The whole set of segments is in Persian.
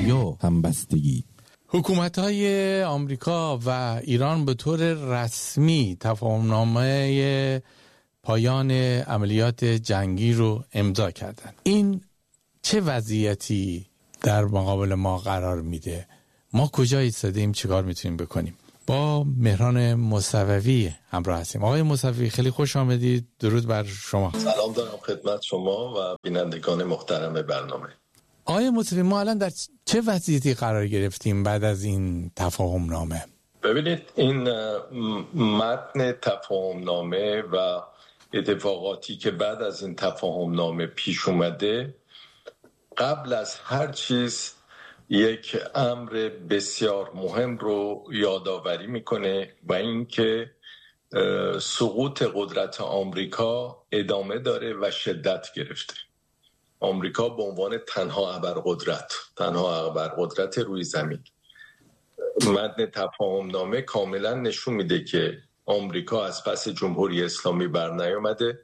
یا همبستگی. حکومت‌های آمریکا و ایران به طور رسمی تفاهمنامه پایان عملیات جنگی رو امضا کردن. این چه وضعیتی در مقابل ما قرار میده؟ ما کجا ایستادیم؟ چیکار میتونیم بکنیم؟ با مهران موسوی همراه هستیم. آقای موسوی خیلی خوش آمدید. درود بر شما. سلام دارم خدمت شما و بینندگان محترم برنامه. آقای موسوی، ما الان در چه وضعیتی قرار گرفتیم بعد از این تفاهم نامه؟ ببینید، این متن تفاهم نامه و اتفاقاتی که بعد از این تفاهم نامه پیش اومده قبل از هر چیز یک امر بسیار مهم رو یادآوری میکنه و اینکه سقوط قدرت آمریکا ادامه داره و شدت گرفته. آمریکا به عنوان تنها ابرقدرت روی زمین. متن تفاهم نامه کاملا نشون میده که آمریکا از پس جمهوری اسلامی برنیامده.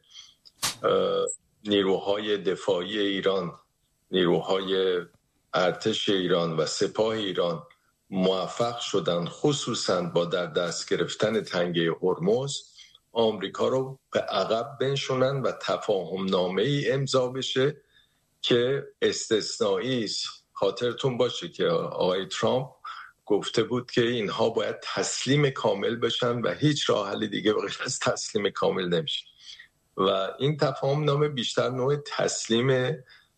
نیروهای دفاعی ایران، نیروهای ارتش ایران و سپاه ایران موفق شدن خصوصا با در دست گرفتن تنگه هرمز آمریکا رو به عقب بنشونن و تفاهم نامه ای امضا بشه که استثنایی است. خاطرتون باشه که آقای ترامپ گفته بود که اینها باید تسلیم کامل بشن و هیچ راه حل دیگه بغیر از تسلیم کامل نمیشه و این تفاهم نامه بیشتر نوع تسلیم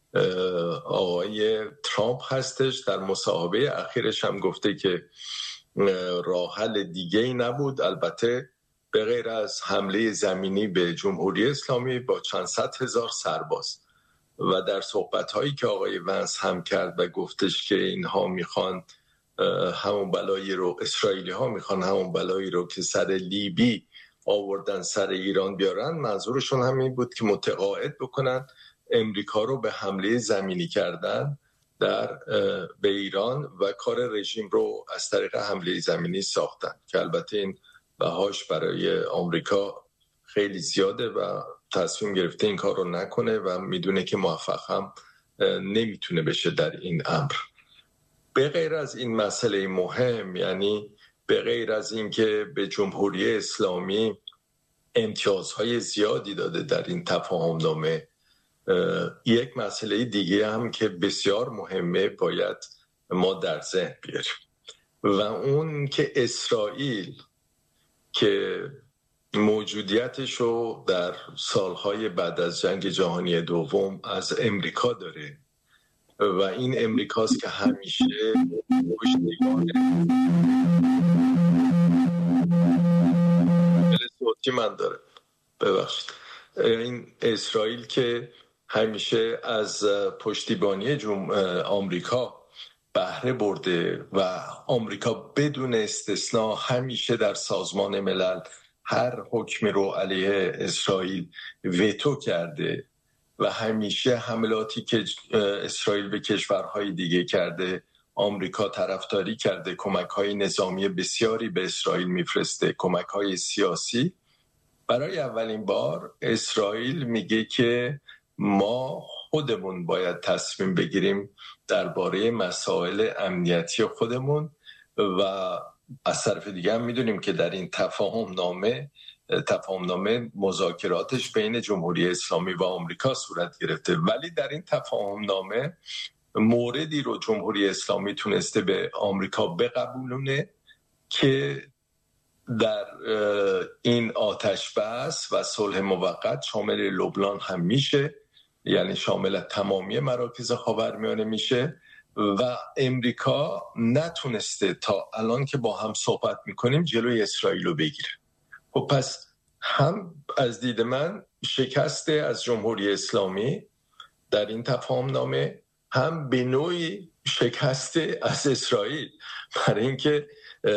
آقای ترامپ هستش. در مصاحبه اخیرش هم گفته که راه حل دیگه ای نبود، البته به غیر از حمله زمینی به جمهوری اسلامی با چند صد هزار سرباز. و در صحبت‌هایی که آقای ونس هم کرد و گفتش که اینها میخوان همون بلایی رو، اسرائیلی‌ها میخوان همون بلایی رو که سر لیبی آوردن سر ایران بیارن، منظورشون همین بود که متقاعد بکنن امریکا رو به حمله زمینی کردن به ایران و کار رژیم رو از طریق حمله زمینی ساختن که البته این بهاش برای آمریکا خیلی زیاده و تصمیم گرفته این کار رو نکنه و میدونه که موفق هم نمیتونه بشه در این امر. به غیر از این مسئله مهم، یعنی به غیر از این که به جمهوری اسلامی امتیازهای زیادی داده در این تفاهم نامه، یک مسئله دیگه هم که بسیار مهمه باید ما در ذهن بیاریم و اون که اسرائیل که موجودیتش رو در سالهای بعد از جنگ جهانی دوم از امریکا داره و این امریکاست که همیشه پشتیبان صوتی من داره ببخشید این اسرائیل که همیشه از پشتیبانی آمریکا بهره برده و آمریکا بدون استثناء همیشه در سازمان ملل هر حکمی رو علیه اسرائیل ویتو کرده و همیشه حملاتی که اسرائیل به کشورهای دیگه کرده آمریکا طرفداری کرده، کمک‌های نظامی بسیاری به اسرائیل میفرسته، کمک‌های سیاسی. برای اولین بار اسرائیل میگه که ما خودمون باید تصمیم بگیریم درباره مسائل امنیتی خودمون و از طرف دیگه هم میدونیم که در این تفاهم نامه مذاکراتش بین جمهوری اسلامی و آمریکا صورت گرفته، ولی در این تفاهم نامه موردی رو جمهوری اسلامی تونسته به آمریکا بقبولونه که در این آتش بس و صلح موقت شامل لبنان هم میشه، یعنی شامل تمامی مراکز خاورمیانه میشه و امریکا نتونسته تا الان که با هم صحبت میکنیم جلوی اسرائیل رو بگیره. خب پس هم از دید من شکسته از جمهوری اسلامی در این تفاهم نامه، هم به نوعی شکسته از اسرائیل، برای اینکه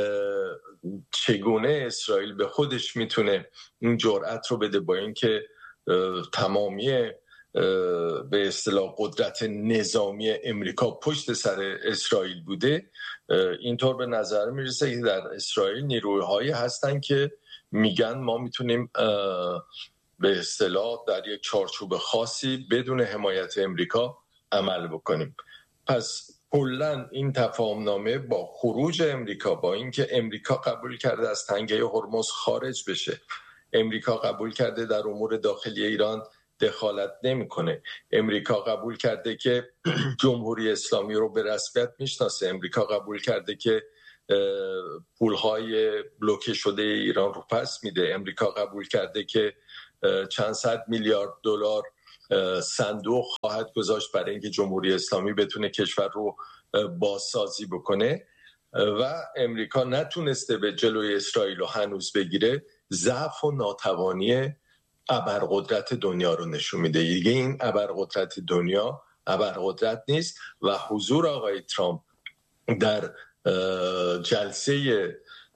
چگونه اسرائیل به خودش میتونه این جرأت رو بده با اینکه تمامی به اصطلاح قدرت نظامی امریکا پشت سر اسرائیل بوده. اینطور به نظر میرسه که در اسرائیل نیروهایی هستن که میگن ما میتونیم به اصطلاح در یک چارچوب خاصی بدون حمایت امریکا عمل بکنیم. پس کلا این تفاهمنامه با خروج امریکا، با اینکه امریکا قبول کرده از تنگه هرمز خارج بشه، امریکا قبول کرده در امور داخلی ایران دخالت نمیکنه، امریکا قبول کرده که جمهوری اسلامی رو به رسمیت میشناسه، امریکا قبول کرده که پولهای بلوکه شده ایران رو پس میده، امریکا قبول کرده که چند صد میلیارد دلار صندوق خواهد گذاشت برای اینکه جمهوری اسلامی بتونه کشور رو بازسازی بکنه و امریکا نتونسته به جلوی اسرائیل رو هنوز بگیره، ضعف و ناتوانی ابرقدرت دنیا رو نشون میده. دیگه این ابرقدرت دنیا ابرقدرت نیست و حضور آقای ترامپ در جلسه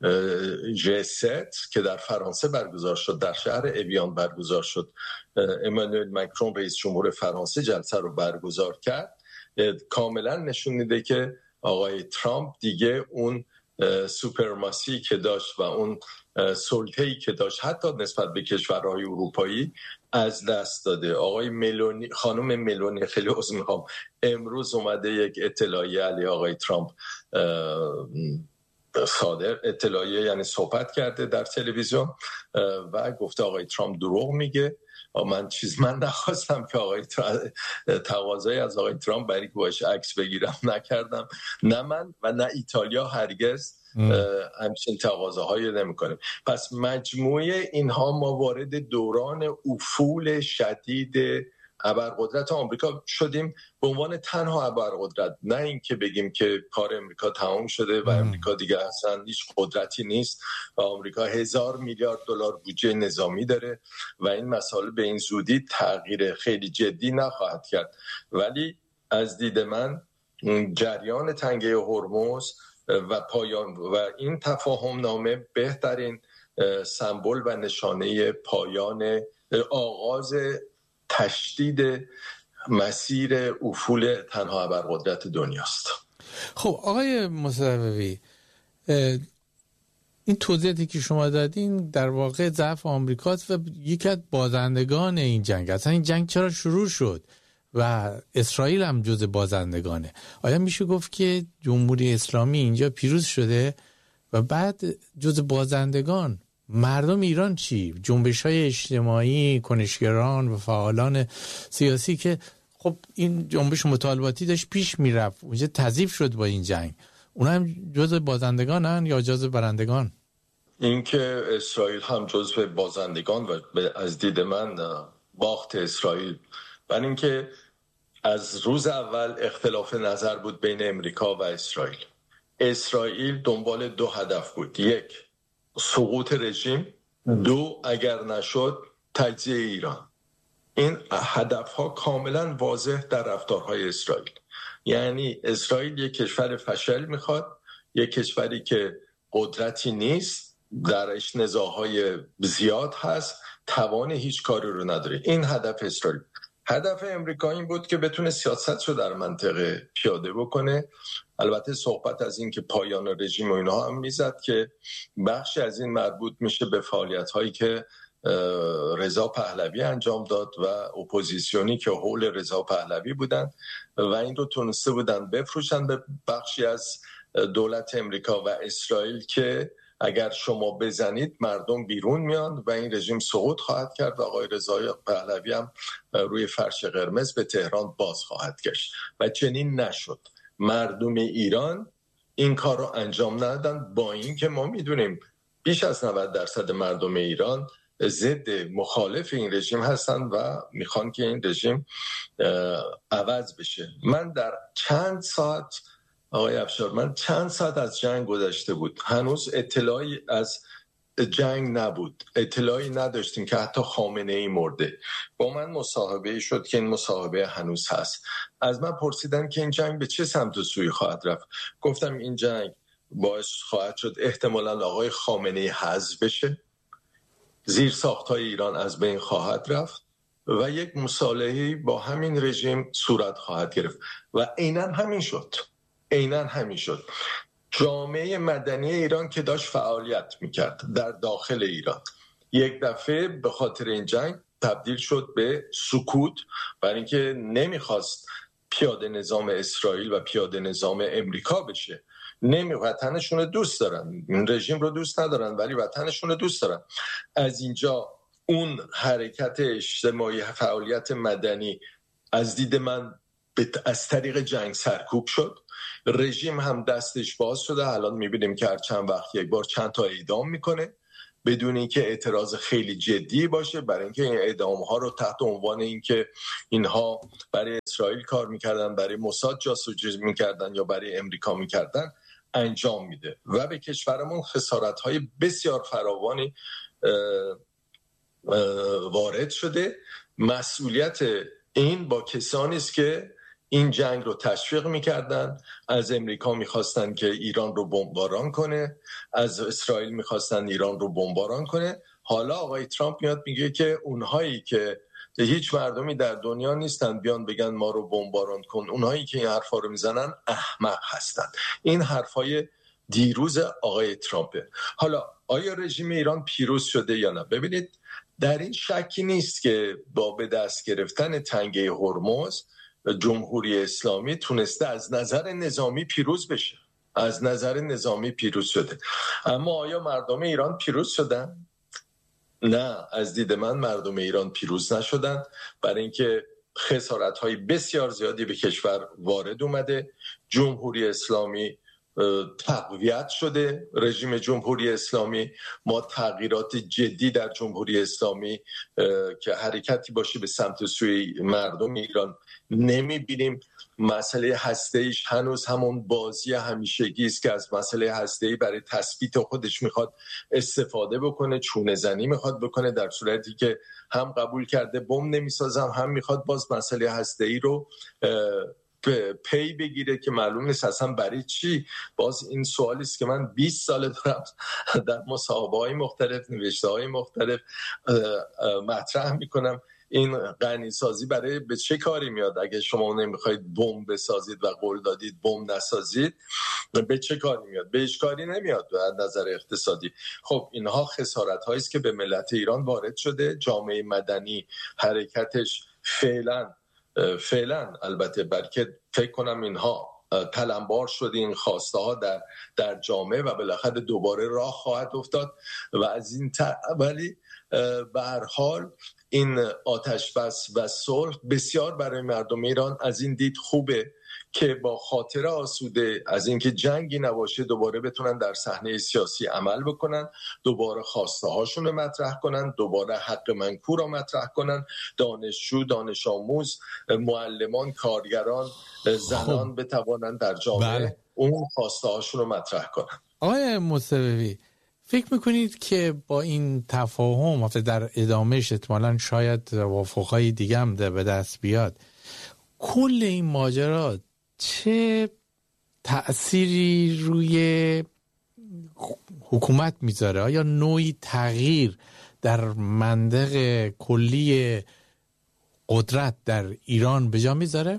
G7 که در فرانسه برگزار شد، در شهر اویان برگزار شد، امانوئل مکرون رئیس جمهور فرانسه جلسه رو برگزار کرد، کاملا نشون میده که آقای ترامپ دیگه اون سوپرماسی که داشت و اون سلطه‌ای که داشت حتی نسبت به کشورهای اروپایی از دست داده. آقای ملونی، خانم ملونی، خیلی عذر میخوام، امروز اومده یک اطلاعیه علیه آقای ترامپ صادر، اطلاعیه یعنی صحبت کرده در تلویزیون و گفته آقای ترامپ دروغ میگه. من نخواستم که آقای تقاضای از آقای ترامپ برای که باش عکس بگیرم نکردم، نه من و نه ایتالیا هرگز همچین تقاضاهایی نمی‌کنیم. پس مجموعه اینها ما وارد دوران افول شدید ابرقدرت آمریکا شدیم به عنوان تنها ابرقدرت، نه اینکه بگیم که کار امریکا تمام شده و امریکا دیگه اصلا هیچ قدرتی نیست و آمریکا 1000 میلیارد دلار بودجه نظامی داره و این مسائل به این زودی تغییر خیلی جدی نخواهد کرد. ولی از دید من جریان تنگه هرمز و پایان و این تفاهم نامه بهترین سمبل و نشانه پایان آغاز تشدید مسیر افول تنها ابرقدرت دنیاست. خب آقای مصطفی، این توضیحاتی که شما دادین در واقع ضعف آمریکاست و یکی از بازندگان این جنگ. اصلا این جنگ چرا شروع شد و اسرائیل هم جز بازندگانه؟ آیا میشه گفت که جمهوری اسلامی اینجا پیروز شده و بعد جز بازندگان مردم ایران چی؟ جنبش‌های اجتماعی، کنشگران و فعالان سیاسی که خب این جنبش مطالباتی داشت پیش میرفت، اونجا تضعیف شد با این جنگ، اونا هم جز بازندگانن یا جز برندگان؟ این که اسرائیل هم جز بازندگان و از دید من باخت اسرائیل، برای اینکه از روز اول اختلاف نظر بود بین امریکا و اسرائیل. اسرائیل دنبال 2 هدف بود: 1 سقوط رژیم، 2 اگر نشد تجزیه ایران. این هدفها کاملا واضح در رفتارهای اسرائیل. یعنی اسرائیل یک کشور فشل میخواد، یک کشوری که قدرتی نیست، درش نزاعهای زیاد هست، توان هیچ کاری رو نداره. این هدف اسرائیل. هدف امریکا این بود که بتونه سیاست رو در منطقه پیاده بکنه. البته صحبت از این که پایان رژیم و اینها هم میزد که بخشی از این مربوط میشه به فعالیت‌هایی که رضا پهلوی انجام داد و اپوزیسیونی که حول رضا پهلوی بودن و این رو تونسته بودن بفروشن به بخشی از دولت امریکا و اسرائیل که اگر شما بزنید مردم بیرون میان و این رژیم سقوط خواهد کرد و آقای رضا پهلوی هم روی فرش قرمز به تهران باز خواهد گشت و چنین نشد. مردم ایران این کار رو انجام ندادن، با این که ما میدونیم بیش از 90% مردم ایران ضد مخالف این رژیم هستن و میخوان که این رژیم عوض بشه. من در چند ساعت چند ساعت از جنگ گذشته بود، هنوز اطلاعی از جنگ نبود، اطلاعی نداشتیم که حتی خامنه ای مرده. با من مصاحبه شد که این مصاحبه هنوز هست. از من پرسیدن که این جنگ به چه سمت و سوی خواهد رفت. گفتم این جنگ باعث خواهد شد احتمالاً آقای خامنه ای حذف بشه، زیر ساختای ایران از بین خواهد رفت و یک مصالحه‌ای با همین رژیم صورت خواهد گرفت و عیناً همین شد. جامعه مدنی ایران که داشت فعالیت میکرد در داخل ایران یک دفعه به خاطر این جنگ تبدیل شد به سکوت، برای اینکه نمیخواست پیاده نظام اسرائیل و پیاده نظام امریکا بشه. وطنشون رو دوست دارن، این رژیم رو دوست ندارن، ولی وطنشون رو دوست دارن. از اینجا اون حرکت اجتماعی، فعالیت مدنی از دید من از طریق جنگ سرکوب شد. رژیم هم دستش باز شده. الان میبینیم که هر چند وقت یک بار چند تا اعدام میکنه بدون اینکه اعتراض خیلی جدی باشه، برای اینکه این اعدام ها رو تحت عنوان اینکه اینها برای اسرائیل کار میکردن، برای موساد جاسوسی میکردن یا برای امریکا میکردن انجام میده و به کشورمون خسارت های بسیار فراوانی وارد شده. مسئولیت این با کسانی است که این جنگ رو تشویق میکردن. از امریکا میخواستن که ایران رو بمباران کنه، از اسرائیل میخواستن ایران رو بمباران کنه. حالا آقای ترامپ میاد میگه که اونهایی که هیچ مردمی در دنیا نیستن بیان بگن ما رو بمباران کن، اونهایی که این حرفا رو میزنن احمق هستن. این حرفای دیروز آقای ترامپه. حالا آیا رژیم ایران پیروز شده یا نه؟ ببینید در این شکی نیست که با به دست گرفتن تنگه هرمز جمهوری اسلامی تونسته از نظر نظامی پیروز بشه، از نظر نظامی پیروز شده. اما آیا مردم ایران پیروز شدن؟ نه، از دید من مردم ایران پیروز نشدن، برای اینکه خسارت‌های بسیار زیادی به کشور وارد اومده. جمهوری اسلامی تقویت شده، رژیم جمهوری اسلامی. ما تغییرات جدی در جمهوری اسلامی که حرکتی باشه به سمت سوی مردم ایران نمیبینیم. مسئله هسته‌ایش هنوز همون بازی همیشگی است که از مسئله هسته‌ای برای تثبیت خودش میخواد استفاده بکنه، چونه زنی میخواد بکنه، در صورتی که هم قبول کرده بمب نمیسازم، هم میخواد باز مسئله هسته‌ای رو پی بگیره که معلوم نیست اصلا برای چی. باز این سوالی است که من 20 سال دارم در مصاحبه‌های مختلف، نوشته‌های مختلف مطرح میکنم. این غنیسازی برای به چه کاری میاد؟ اگه شما نمیخواید بمب بسازید و قول دادید بمب نسازید، به چه کاری میاد؟ به هیچ کاری نمیاد از نظر اقتصادی. خب اینها خسارت‌هایی است که به ملت ایران وارد شده. جامعه مدنی حرکتش فعلا البته، بلکه فکر کنم اینها تلمبار شده، این خواسته ها در جامعه و بالاخره دوباره راه خواهد افتاد و از این ولی به هر حال این آتش بس و صلح بسیار برای مردم ایران از این دید خوبه که با خاطر آسوده از اینکه جنگی نباشه دوباره بتونن در صحنه سیاسی عمل بکنن، دوباره خواسته هاشون رو مطرح کنن، دوباره حق منکور رو مطرح کنن. دانشجو، دانش آموز، معلمان، کارگران، زنان بتوانن در جامعه اون خواسته هاشون رو مطرح کنن. آقای موسوی، فکر میکنید که با این تفاهم در ادامهش احتمالاً شاید توافقهای دیگه هم به دست بیاد، کل این ماجرا چه تأثیری روی حکومت میذاره؟ آیا نوعی تغییر در منطق کلی قدرت در ایران به جا میذاره؟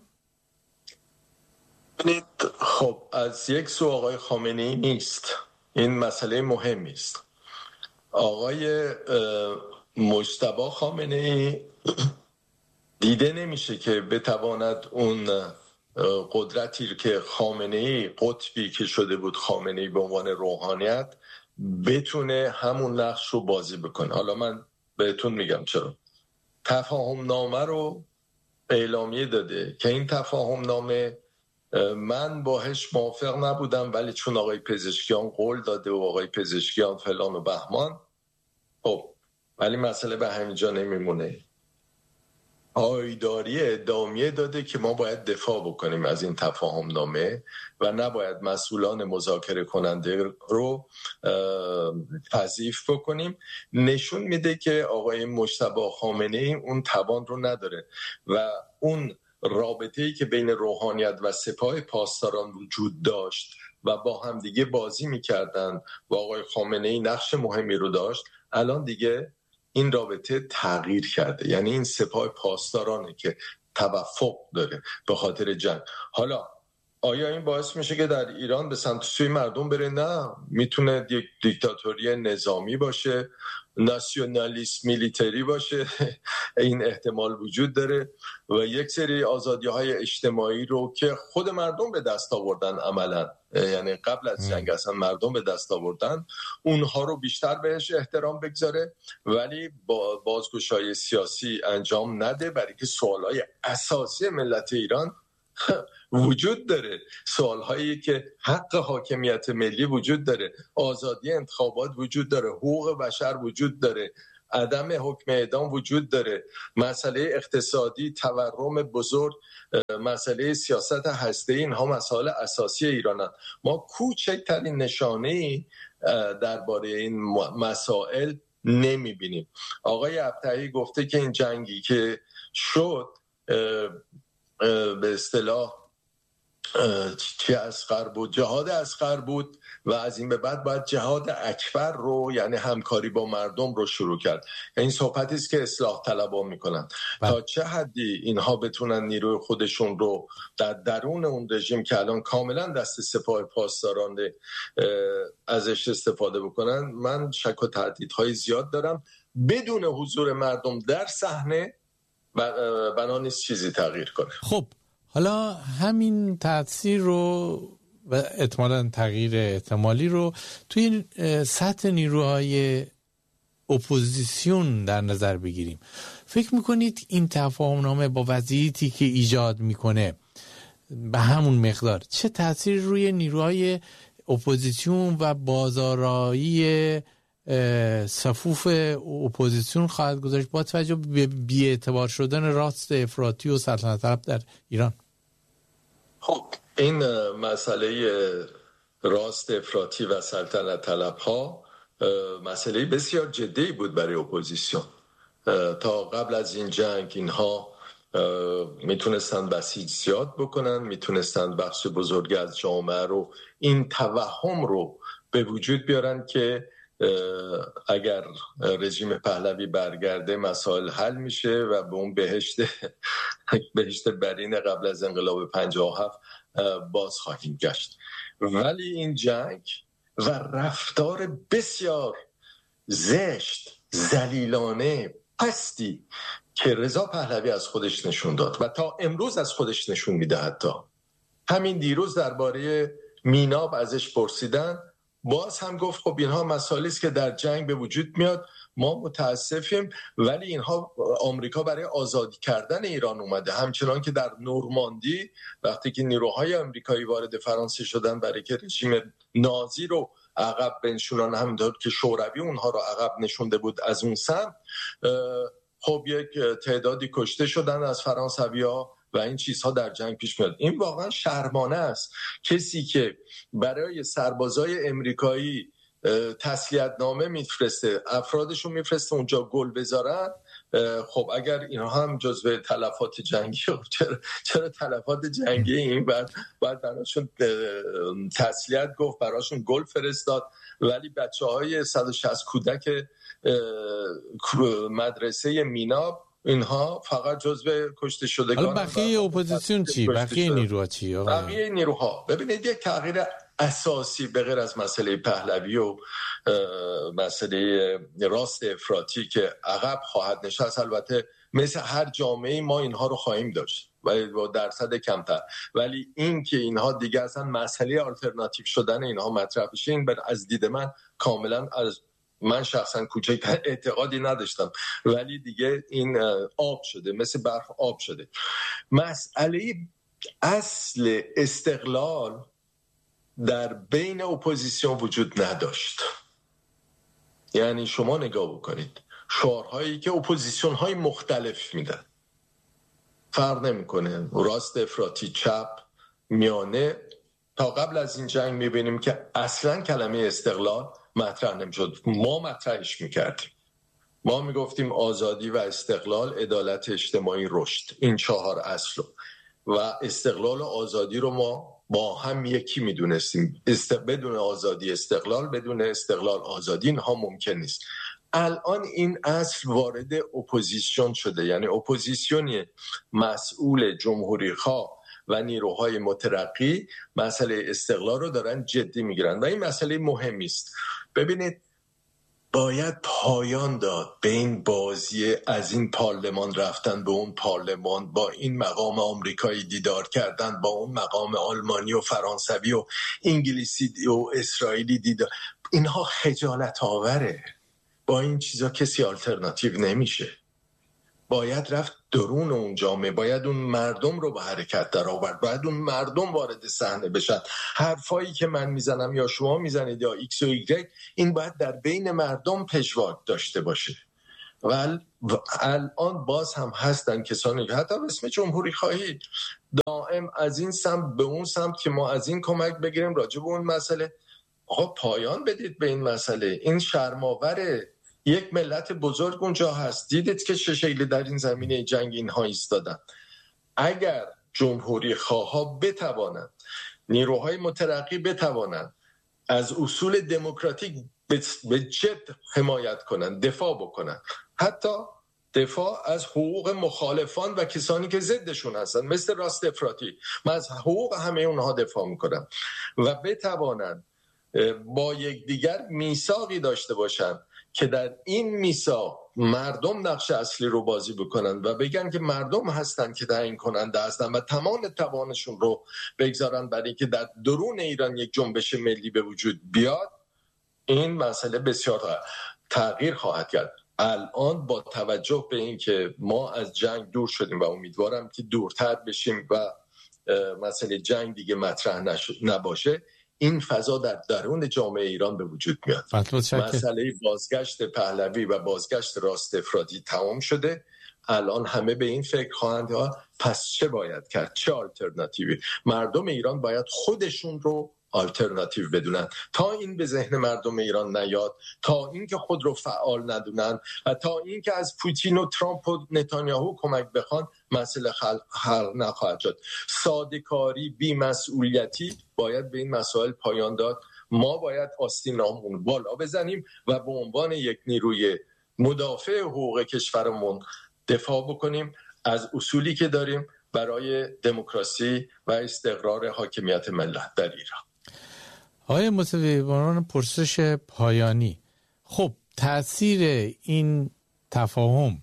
خب از یک سو آقای خامنه‌ای نیست، این مسئله مهمی است. آقای مجتبی خامنه‌ای دیده نمیشه که بتواند اون قدرتی که خامنه‌ای، قطبی که شده بود خامنه‌ای به عنوان روحانیت، بتونه همون نقش رو بازی بکنه. حالا من بهتون میگم چرا. تفاهم نامه رو اعلامیه داده که این تفاهم نامه من باهاش موافق نبودم، ولی چون آقای پزشکیان قول داده و آقای پزشکیان فلان و بهمان، خب ولی مسئله به همینجا نمیمونه. پایداری اعلامیه داده که ما باید دفاع بکنیم از این تفاهم نامه و نباید مسئولان مذاکره کننده رو تضعیف بکنیم. نشون میده که آقای مجتبی خامنه‌ای اون توان رو نداره و اون رابطه‌ای که بین روحانیت و سپاه پاسداران وجود داشت و با هم دیگه بازی میکردن و آقای خامنه‌ای نقش مهمی رو داشت، الان دیگه این رابطه تغییر کرده. یعنی این سپاه پاسدارانه که توفق داره به خاطر جنگ. حالا آیا این باعث میشه که در ایران به سمت سوی مردم بره؟ نه، میتونه یک دیکتاتوری نظامی باشه، ناسیونالیسم میلیتری باشه این احتمال وجود داره و یک سری آزادی‌های اجتماعی رو که خود مردم به دست آوردن عملاً، یعنی قبل از جنگ اصلا مردم به دست آوردن، اونها رو بیشتر بهش احترام بگذاره ولی با بازگشایی سیاسی انجام نده، برای که سوالای اساسی ملت ایران وجود داره، سوالهایی که حق حاکمیت ملی وجود داره، آزادی انتخابات وجود داره، حقوق بشر وجود داره، عدم حکم اعدام وجود داره، مسئله اقتصادی، تورم بزرگ، مسئله سیاست هسته‌ای، اینها مسائل اساسی ایرانن. ما کوچکترین نشانه‌ای درباره این مسائل نمیبینیم. آقای ابطحی گفته که این جنگی که شد به اصطلاح چی اصغر بود، جهاد اصغر بود و از این به بعد باید جهاد اکبر رو، یعنی همکاری با مردم رو شروع کرد. این صحبتی است که اصلاح طلبها میکنن. تا چه حدی اینها بتونن نیروی خودشون رو در درون اون رژیم که الان کاملا دست سپاه پاسداران ازش استفاده بکنن، من شک و تردیدهای زیاد دارم. بدون حضور مردم در صحنه بنا نیست چیزی تغییر کنه. خب حالا همین تأثیر رو و احتمالاً تغییر احتمالی رو توی سطح نیروهای اپوزیسیون در نظر بگیریم. فکر میکنید این تفاهم‌نامه با وضعیتی که ایجاد میکنه به همون مقدار چه تأثیر روی نیروهای اپوزیسیون و بازارایی صفوف اپوزیسیون خواهد گذاشت با توجه به بی‌اعتبار شدن راست افراطی و سلطنت طلب در ایران؟ خب این مسئله راست افراطی و سلطنت طلب ها مسئله بسیار جدی بود برای اپوزیسیون. تا قبل از این جنگ اینها میتونستن بسیج زیاد بکنن، میتونستن بخش بزرگی از جامعه رو این توهم رو به وجود بیارن که اگر رژیم پهلوی برگرده مسائل حل میشه و به اون بهشت برین قبل از انقلاب 57 باز خواهیم گشت. ولی این جنگ و رفتار بسیار زشت، ذلیلانه، پستی که رضا پهلوی از خودش نشون داد و تا امروز از خودش نشون میده، حتی همین دیروز درباره میناب ازش پرسیدن، باز هم گفت خب اینها مسائلی است که در جنگ به وجود میاد، ما متاسفیم، ولی اینها آمریکا برای آزادی کردن ایران اومده. همچنان که در نورماندی وقتی که نیروهای آمریکایی وارد فرانسه شدن برای که رژیم نازی رو عقب بنشونن، همونطور که شوروی اونها رو عقب نشونده بود از اون سمت، خب یک تعدادی کشته شدن از فرانسوی‌ها و این چیزها در جنگ پیش میاد. این واقعا شرمانه است. کسی که برای سربازای امریکایی تسلیت‌نامه میفرسته، افرادشون میفرسته اونجا گل بذارن، خب اگر اینها هم جزو تلفات جنگی، چرا تلفات جنگی این بعد براشون تسلیت گفت، براشون گل فرستاد، ولی بچه‌های 160 کودک مدرسه میناب اینها فقط جزو کشته شدگان. حالا بقیه اپوزیسیون چی؟ بقیه نیروها چی؟ بقیه نیروها ببینید یک تغییر اساسی به غیر از مسئله پهلوی و مسئله راست افراطی که عقب خواهد نشست، البته مثل هر جامعه ما اینها رو خواهیم داشت ولی با درصد کمتر، ولی این که اینها دیگه اصلا مسئله آلترناتیو شدن اینها مطرح بشه، این از دید من کاملا من شخصا کوچکتر اعتقادی نداشتم، ولی دیگه این آب شده، مثل برف آب شده. مسئله اصل استقلال در بین اپوزیسیون وجود نداشت. یعنی شما نگاه بکنید شعارهایی که اپوزیسیون های مختلف میدن، فرق نمیکنه راست افراطی، چپ، میانه، تا قبل از این جنگ میبینیم که اصلا کلمه استقلال مطرح نمیشد. ما مطرحش میکردیم، ما میگفتیم آزادی و استقلال، عدالت اجتماعی، رشد، این 4 اصل و استقلال و آزادی رو ما با هم یکی میدونستیم. بدون آزادی استقلال، بدون استقلال آزادی، اینها ممکن نیست. الان این اصل وارد اپوزیسیون شده، یعنی اپوزیسیونی مسئول، جمهوری خواه و نیروهای مترقی مسئله استقلال رو دارن جدی میگیرن و این مسئله مهمی است. ببینید باید پایان داد به این بازی از این پارلمان رفتن به اون پارلمان، با این مقام آمریکایی دیدار کردن، با اون مقام آلمانی و فرانسوی و انگلیسی و اسرائیلی دیدار. اینها خجالت آوره. با این چیزا کسی آلترناتیو نمیشه. باید رفت درون اون جامعه، باید اون مردم رو به حرکت در آورد، باید اون مردم وارد صحنه بشن. حرفایی که من میزنم یا شما میزنید یا ایکس و ایگرگ، این باید در بین مردم پژواک داشته باشه. و الان باز هم هستن کسانی که حتی به اسم جمهوری خواهی دائم از این سمت به اون سمت که ما از این کمک بگیریم راجع به اون مسئله. آقا پایان بدید به این مسئله. این شرم‌آوره. یک ملت بزرگ اونجا هست. دیدید که چه شکلی در این زمینه جنگ اینها ایستادن. اگر جمهوری خواها بتوانند، نیروهای مترقی بتوانند از اصول دموکراتیک به جد حمایت کنند، دفاع بکنند، حتی دفاع از حقوق مخالفان و کسانی که ضدشون هستن مثل راست افراطی، من از حقوق همه اونها دفاع میکنم، و بتوانند با یکدیگر میثاقی داشته باشند که در این میثاق مردم نقش اصلی رو بازی بکنن و بگن که مردم هستن که تعیین کننده هستن و تمام توانشون رو بگذارن برای اینکه در درون ایران یک جنبش ملی به وجود بیاد. این مسئله بسیار تغییر خواهد کرد. الان با توجه به این که ما از جنگ دور شدیم و امیدوارم که دورتر بشیم و مسئله جنگ دیگه مطرح نباشه، این فضا در درون جامعه ایران به وجود میاد. مسئله بازگشت پهلوی و بازگشت راست افراطی تمام شده. الان همه به این فکر خواهند ها پس چه باید کرد، چه آلترناتیوی. مردم ایران باید خودشون رو آلترناتیو بدونن. تا این به ذهن مردم ایران نیاد، تا این که خود رو فعال ندونن و تا این که از پوتین و ترامپ و نتانیاهو کمک بخوان، مسئله حل نخواهد شد. ساده‌کاری، بی‌مسئولیتی باید به این مسائل پایان داد. ما باید آستینامون بالا بزنیم و به عنوان یک نیروی مدافع حقوق کشورمون دفاع بکنیم از اصولی که داریم برای دموکراسی و استقرار حاکمیت ملت در ایران. آقای موسوی، بران پرسش پایانی، خب تأثیر این تفاهم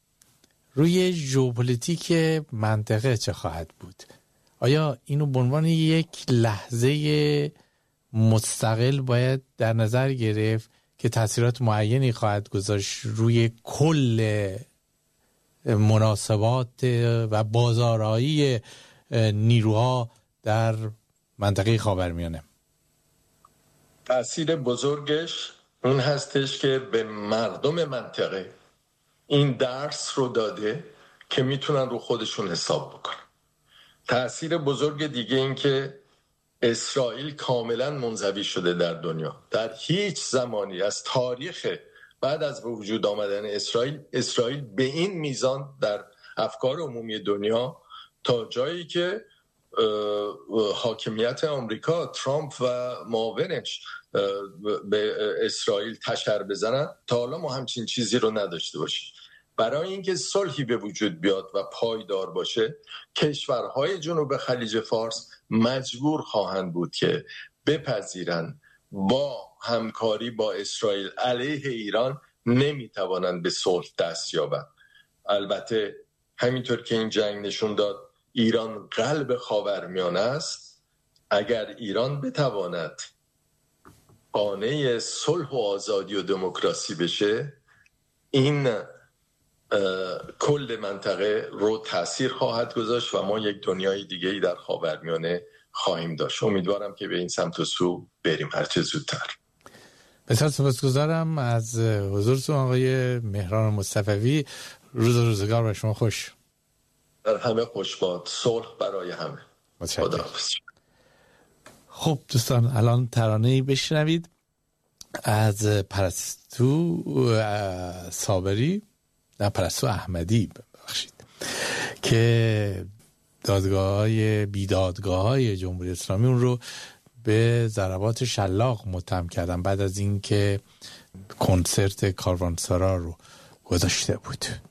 روی ژئوپلیتیک منطقه چه خواهد بود؟ آیا اینو به عنوان یک لحظه مستقل باید در نظر گرفت که تأثیرات معینی خواهد گذاشت روی کل مناسبات و بازارایی نیروها در منطقه خاورمیانه؟ تأثیر بزرگش اون هستش که به مردم منطقه این درس رو داده که میتونن رو خودشون حساب بکنن. تأثیر بزرگ دیگه این که اسرائیل کاملا منزوی شده در دنیا. در هیچ زمانی از تاریخ بعد از به وجود آمدن اسرائیل به این میزان در افکار عمومی دنیا، تا جایی که حاکمیت آمریکا، ترامپ و معاونش به اسرائیل تشر بزنن، تا حالا ما همچین چیزی رو نداشته باشیم. برای اینکه صلحی به وجود بیاد و پایدار باشه، کشورهای جنوب خلیج فارس مجبور خواهند بود که بپذیرن با همکاری با اسرائیل علیه ایران نمیتوانند به صلح دست یابند. البته همینطور که این جنگ نشون داد ایران قلب خاورمیانه است. اگر ایران بتواند قانع صلح و آزادی و دموکراسی بشه، این کل منطقه رو تأثیر خواهد گذاشت و ما یک دنیای دیگه‌ای در خاورمیانه خواهیم داشت. امیدوارم که به این سمت و سو بریم هرچه زودتر. بسیار سپاسگزارم از حضورتون آقای مهران مصطفوی. روزگار به شما خوش. در همه خوش باد. صلح برای همه. خداحافظ. خب دوستان، الان ترانه‌ای بشنوید از پرستو صابری، نه پرستو احمدی ببخشید، که بیدادگاه‌های جمهوری اسلامی اون رو به ضربات شلاق متهم کردن بعد از اینکه کنسرت کاروانسرا رو گذاشته بود.